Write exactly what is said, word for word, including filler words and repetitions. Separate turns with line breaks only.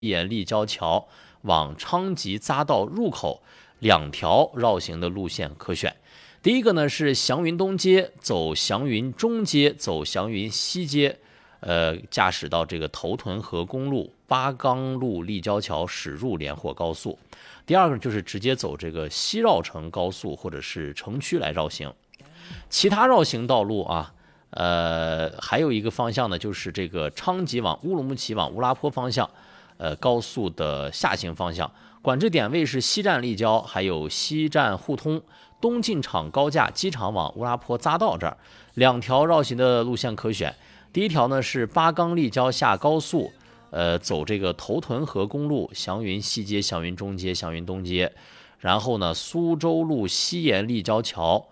沿立交桥往昌吉匝道入口两条绕行的路线可选。第一个呢是祥云东街，走祥云中街，走祥云西街，呃，驾驶到这个头屯河公路八岗路立交桥驶入连霍高速。第二个就是直接走这个西绕城高速或者是城区来绕行。其他绕行道路啊，呃，还有一个方向呢，就是这个昌吉往乌鲁木齐往乌拉坡方向。呃，高速的下行方向，管制点位是西站立交，还有西站互通、东进场高架机场往乌拉坡匝道这儿，两条绕行的路线可选。第一条呢是八岗立交下高速，呃，走这个头屯河公路祥云西街、祥云中街、祥云东街，然后呢苏州路西沿立交桥，